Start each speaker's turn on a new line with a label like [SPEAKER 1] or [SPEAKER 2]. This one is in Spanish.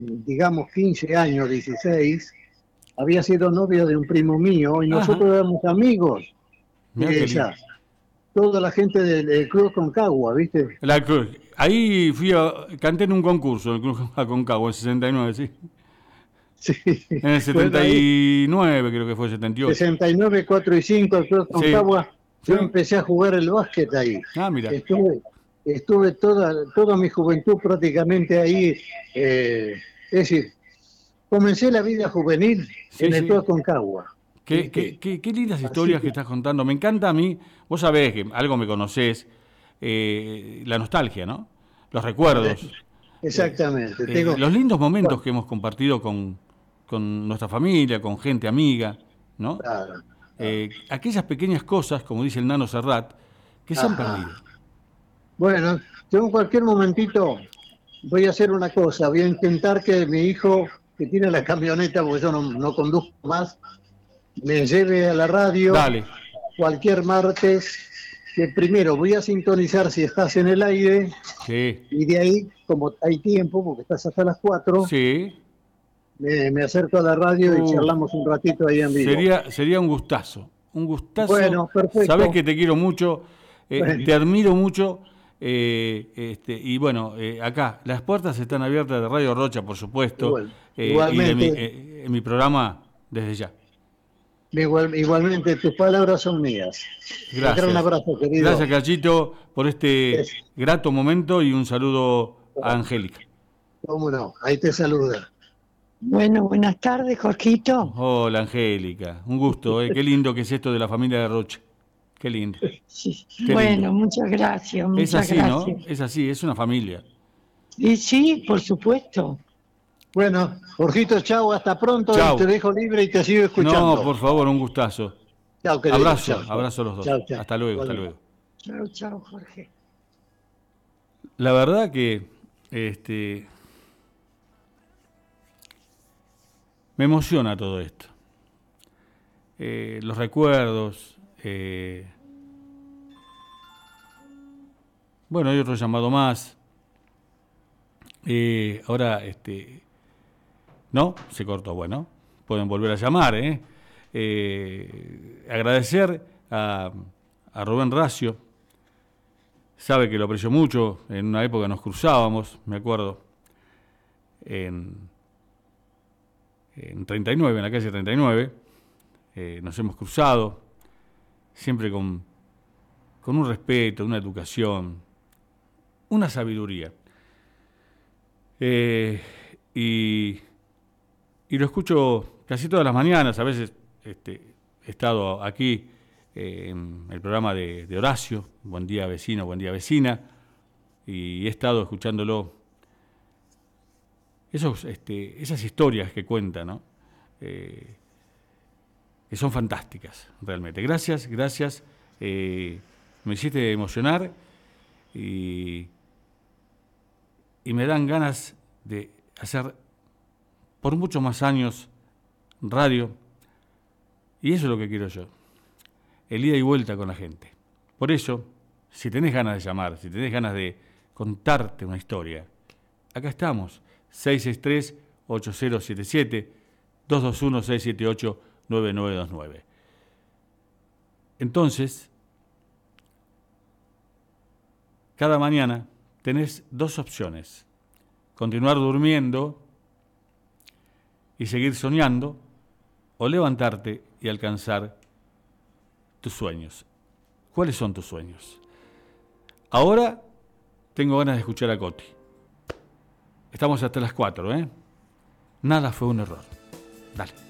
[SPEAKER 1] digamos, 15 años, 16, había sido novia de un primo mío y
[SPEAKER 2] Ajá,
[SPEAKER 1] nosotros éramos amigos
[SPEAKER 2] mira
[SPEAKER 1] de
[SPEAKER 2] qué lindo.
[SPEAKER 1] ella. Toda la gente del Club Concagua, ¿viste?
[SPEAKER 2] Ahí canté en un concurso, en el Club Aconcagua, en 69, sí.
[SPEAKER 1] Sí.
[SPEAKER 2] En el
[SPEAKER 1] Bueno, ahí,
[SPEAKER 2] 79, creo que fue 78.
[SPEAKER 1] 69, 4 y 5, el Club
[SPEAKER 2] Sí,
[SPEAKER 1] Concagua, yo
[SPEAKER 2] sí.
[SPEAKER 1] empecé a jugar el básquet ahí.
[SPEAKER 2] Ah, mira.
[SPEAKER 1] Estuve, estuve toda mi juventud prácticamente ahí. eh, es decir, comencé la vida juvenil
[SPEAKER 2] Sí,
[SPEAKER 1] en el
[SPEAKER 2] sí.
[SPEAKER 1] Club Concagua, ¿viste?
[SPEAKER 2] Qué lindas
[SPEAKER 1] Así
[SPEAKER 2] historias que
[SPEAKER 1] que,
[SPEAKER 2] estás contando. Me encanta a mí, vos sabés que algo me conocés, la nostalgia, ¿no? Los recuerdos,
[SPEAKER 1] exactamente.
[SPEAKER 2] los lindos momentos
[SPEAKER 1] Bueno,
[SPEAKER 2] que hemos compartido con nuestra familia, con gente amiga, ¿no?
[SPEAKER 1] claro, claro.
[SPEAKER 2] Aquellas pequeñas cosas, como dice el Nano Serrat, que se han
[SPEAKER 1] Ajá.
[SPEAKER 2] perdido.
[SPEAKER 1] Bueno, yo en cualquier momentito voy a hacer una cosa, voy a intentar que mi hijo, que tiene la camioneta, porque yo no conduzco más, me lleve a la radio
[SPEAKER 2] Dale.
[SPEAKER 1] cualquier martes, que primero voy a sintonizar si estás en el aire,
[SPEAKER 2] Sí,
[SPEAKER 1] y de ahí, como hay tiempo, porque estás hasta las 4,
[SPEAKER 2] sí.
[SPEAKER 1] me acerco a la radio y
[SPEAKER 2] Uh,
[SPEAKER 1] charlamos un ratito ahí en vivo.
[SPEAKER 2] sería un gustazo. Un gustazo.
[SPEAKER 1] Bueno,
[SPEAKER 2] Sabés
[SPEAKER 1] perfecto.
[SPEAKER 2] que te quiero mucho,
[SPEAKER 1] Bueno,
[SPEAKER 2] te admiro mucho. Y bueno, acá las puertas están abiertas de Radio Rocha, por supuesto,
[SPEAKER 1] igual,
[SPEAKER 2] y de
[SPEAKER 1] igualmente,
[SPEAKER 2] mi programa desde ya.
[SPEAKER 1] igualmente tus palabras son mías. Un gran
[SPEAKER 2] Gracias.
[SPEAKER 1] abrazo, querido.
[SPEAKER 2] Gracias, Cachito, por este
[SPEAKER 1] Es-
[SPEAKER 2] grato momento y un saludo a Angélica.
[SPEAKER 1] ¿Cómo no? Ahí te saluda.
[SPEAKER 3] Bueno, buenas tardes, Jorgito.
[SPEAKER 2] Hola, Angélica. Un gusto, ¿eh? Qué lindo que es esto de la familia de Rocha. Qué lindo,
[SPEAKER 3] Sí,
[SPEAKER 2] qué lindo.
[SPEAKER 3] bueno, muchas gracias,
[SPEAKER 2] Es
[SPEAKER 3] muchas
[SPEAKER 2] así, ¿no?
[SPEAKER 3] gracias.
[SPEAKER 2] Es así, es una familia.
[SPEAKER 3] Y sí, por supuesto.
[SPEAKER 1] Bueno, Jorgito, chao, hasta pronto y te
[SPEAKER 2] Chau.
[SPEAKER 1] dejo libre y te sigo
[SPEAKER 2] No,
[SPEAKER 1] escuchando.
[SPEAKER 2] por favor, un gustazo.
[SPEAKER 1] Chao, querido. Chao,
[SPEAKER 2] Abrazo,
[SPEAKER 1] chao.
[SPEAKER 2] abrazo a los dos.
[SPEAKER 1] Chao, chao.
[SPEAKER 2] Hasta luego, hasta
[SPEAKER 1] Igualmente.
[SPEAKER 2] luego.
[SPEAKER 3] Chao, chao, Jorge.
[SPEAKER 2] La verdad que este, me emociona todo esto. Los recuerdos. Bueno, hay otro llamado más. Ahora, no, se cortó. Bueno, pueden volver a llamar, ¿eh? Agradecer a Rubén Racio. Sabe que lo aprecio mucho. En una época nos cruzábamos, me acuerdo, en, en 39, en la calle 39. Nos hemos cruzado, siempre con un respeto, una educación, una sabiduría. Eh, y, y lo escucho casi todas las mañanas. A veces he estado aquí en el programa de Horacio, Buen Día Vecino, Buen Día Vecina, y he estado escuchándolo. Esas historias que cuenta, ¿no? Que son fantásticas, realmente. Gracias, gracias. Me hiciste emocionar y, y me dan ganas de hacer por muchos más años radio, y eso es lo que quiero yo, el ida y vuelta con la gente. Por eso, si tenés ganas de llamar, si tenés ganas de contarte una historia, acá estamos, 663-8077, 221-678-9929. Entonces, cada mañana tenés dos opciones: continuar durmiendo y seguir soñando, o levantarte y alcanzar tus sueños. ¿Cuáles son tus sueños? Ahora tengo ganas de escuchar a Coti. Estamos hasta las 4, ¿eh? Nada fue un error. Dale.